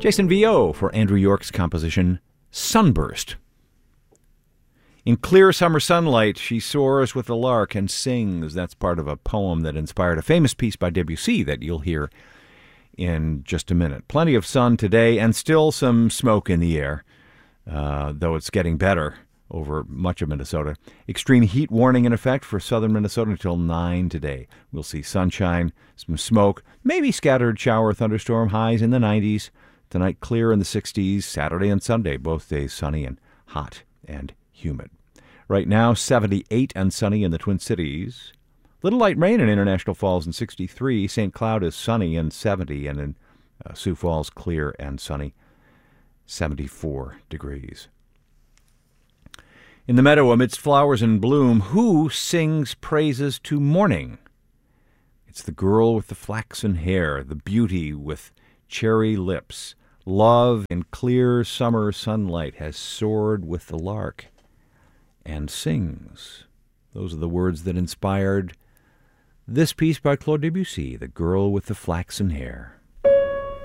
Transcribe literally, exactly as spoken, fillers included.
Jason Vio for Andrew York's composition, Sunburst. In clear summer sunlight, she soars with the lark and sings. That's part of a poem that inspired a famous piece by Debussy that you'll hear in just a minute. Plenty of sun today and still some smoke in the air, uh, though it's getting better over much of Minnesota. Extreme heat warning in effect for southern Minnesota until nine today. We'll see sunshine, some smoke, maybe scattered shower thunderstorm, highs in the nineties. Tonight clear in the sixties, Saturday and Sunday, both days sunny and hot and humid. Right now, seventy-eight and sunny in the Twin Cities. Little light rain in International Falls in sixty-three. Saint Cloud is sunny and seventy, and in uh, Sioux Falls, clear and sunny, seventy-four degrees. In the meadow, amidst flowers in bloom, who sings praises to morning? It's the girl with the flaxen hair, the beauty with cherry lips. Love in clear summer sunlight has soared with the lark and sings. Those are the words that inspired this piece by Claude Debussy, The Girl with the Flaxen Hair.